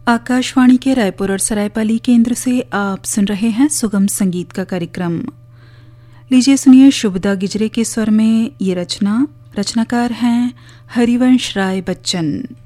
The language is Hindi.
आकाशवाणी के रायपुर और सरायपाली केंद्र से आप सुन रहे हैं सुगम संगीत का कार्यक्रम। लीजिए सुनिए शुभदा गिजरे के स्वर में ये रचनाकार हैं हरिवंश राय बच्चन।